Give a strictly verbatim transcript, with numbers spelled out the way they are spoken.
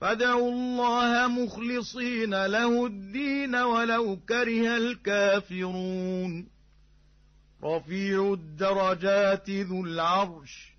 فادعوا الله مخلصين له الدين ولو كره الكافرون رفيع الدرجات ذو العرش